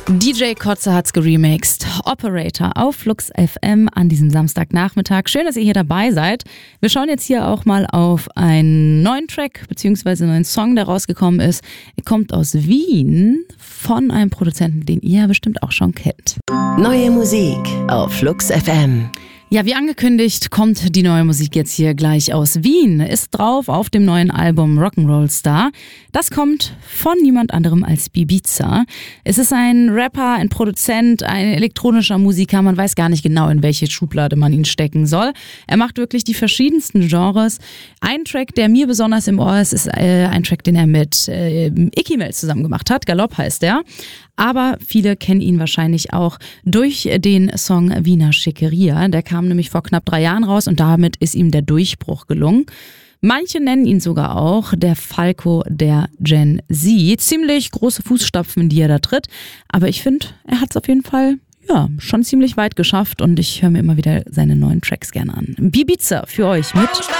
DJ Kotze hat's geremixed. Operator auf Flux FM an diesem Samstagnachmittag. Schön, dass ihr hier dabei seid. Wir schauen jetzt hier auch mal auf einen neuen Track bzw. einen neuen Song, der rausgekommen ist. Er kommt aus Wien von einem Produzenten, den ihr bestimmt auch schon kennt. Neue Musik auf Flux FM. Ja, wie angekündigt, kommt die neue Musik jetzt hier gleich aus Wien. Ist drauf auf dem neuen Album Rock'n'Roll Star. Das kommt von niemand anderem als Bibiza. Es ist ein Rapper, ein Produzent, ein elektronischer Musiker. Man weiß gar nicht genau, in welche Schublade man ihn stecken soll. Er macht wirklich die verschiedensten Genres. Ein Track, der mir besonders im Ohr ist ein Track, den er mit Ikimel zusammen gemacht hat. Galopp heißt der. Aber viele kennen ihn wahrscheinlich auch durch den Song Wiener Schickeria. Der kam nämlich vor knapp 3 Jahren raus und damit ist ihm der Durchbruch gelungen. Manche nennen ihn sogar auch der Falco der Gen Z. Ziemlich große Fußstapfen, in die er da tritt. Aber ich finde, er hat es auf jeden Fall schon ziemlich weit geschafft und ich höre mir immer wieder seine neuen Tracks gerne an. Bibiza für euch mit